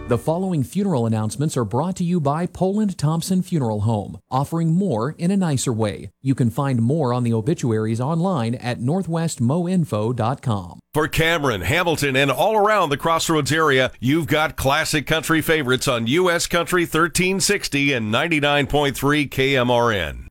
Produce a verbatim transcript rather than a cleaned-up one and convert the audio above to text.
The following funeral announcements are brought to you by Poland Thompson Funeral Home, offering more in a nicer way. You can find more on the obituaries online at northwest mo info dot com. For Cameron, Hamilton, and all around the Crossroads area, you've got classic country favorites on U S Country thirteen sixty and ninety-nine point three K M R N.